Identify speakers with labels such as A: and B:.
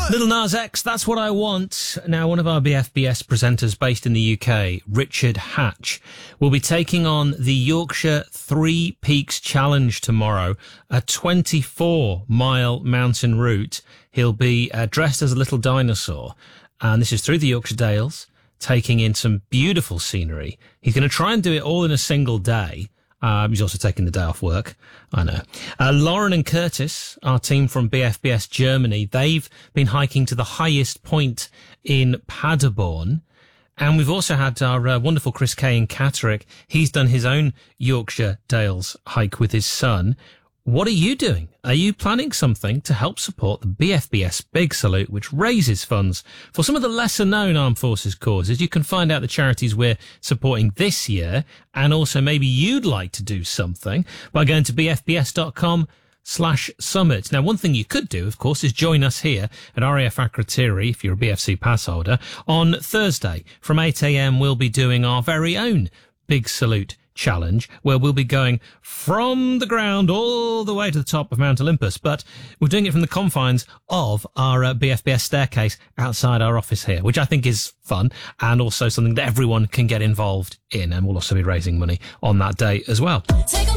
A: Little Nas X, That's What I Want. Now, one of our BFBS presenters based in the UK, Richard Hatch, will be taking on the Yorkshire Three Peaks Challenge tomorrow, a 24-mile mountain route. He'll be dressed as a little dinosaur, and this is through the Yorkshire Dales, taking in some beautiful scenery. He's going to try and do it all in a single day. He's also taking the day off work. I know. Lauren and Curtis, our team from BFBS Germany, they've been hiking to the highest point in Paderborn. And we've also had our wonderful Chris Kay in Catterick. He's done his own Yorkshire Dales hike with his son. What are you doing? Are you planning something to help support the BFBS Big Salute, which raises funds for some of the lesser-known armed forces causes? You can find out the charities we're supporting this year, and also maybe you'd like to do something by going to bfbs.com/summit. Now, one thing you could do, of course, is join us here at RAF Akrotiri, if you're a BFC pass holder, on Thursday. From 8 a.m, we'll be doing our very own Big Salute Challenge, where we'll be going from the ground all the way to the top of Mount Olympus, but we're doing it from the confines of our BFBS staircase outside our office here, which I think is fun and also something that everyone can get involved in, and we'll also be raising money on that day as well.